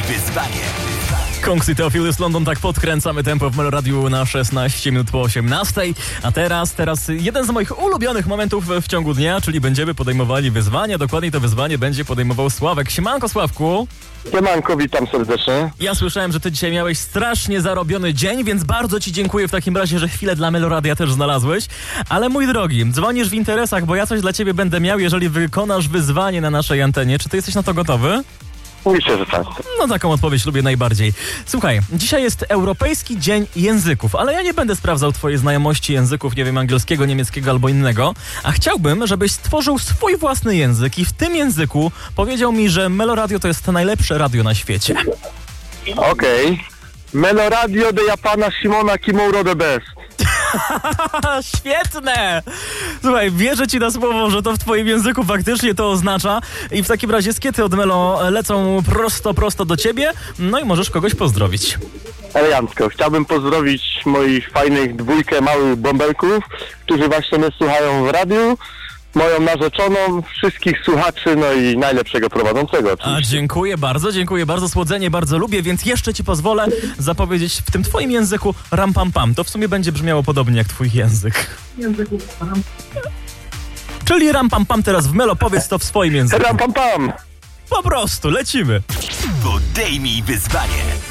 wyzwanie. Kongs i Theophilus London, tak podkręcamy tempo w Meloradiu na 16 minut po 18. A teraz jeden z moich ulubionych momentów w ciągu dnia, czyli będziemy podejmowali wyzwanie. Dokładniej to wyzwanie będzie podejmował Sławek. Siemanko, Sławku. Siemanko, witam serdecznie. Ja słyszałem, że ty dzisiaj miałeś strasznie zarobiony dzień, więc bardzo ci dziękuję w takim razie, że chwilę dla Meloradia też znalazłeś. Ale mój drogi, dzwonisz w interesach, bo ja coś dla ciebie będę miał, jeżeli wykonasz wyzwanie na naszej antenie. Czy ty jesteś na to gotowy? Myślę, że tak. No taką odpowiedź lubię najbardziej. Słuchaj, dzisiaj jest Europejski Dzień Języków, ale ja nie będę sprawdzał twojej znajomości języków, nie wiem, angielskiego, niemieckiego albo innego, a chciałbym, żebyś stworzył swój własny język i w tym języku powiedział mi, że Meloradio to jest najlepsze radio na świecie. Okej. Meloradio de Japana Shimona Kimouro the best. Świetne! Słuchaj, wierzę ci na słowo, że to w twoim języku faktycznie to oznacza i w takim razie skiety od Melo lecą prosto do ciebie, no i możesz kogoś pozdrowić. Elegancko. Chciałbym pozdrowić moich fajnych dwójkę małych bąbelków, którzy właśnie mnie słuchają w radiu, moją narzeczoną, wszystkich słuchaczy, no i najlepszego prowadzącego oczywiście. Dziękuję bardzo, słodzenie bardzo lubię, więc jeszcze ci pozwolę zapowiedzieć w tym twoim języku ram pam pam. To w sumie będzie brzmiało podobnie jak twój język. Czyli ram pam pam teraz w Melo, powiedz to w swoim języku. Ram pam pam! Po prostu, lecimy. Podejmij wyzwanie.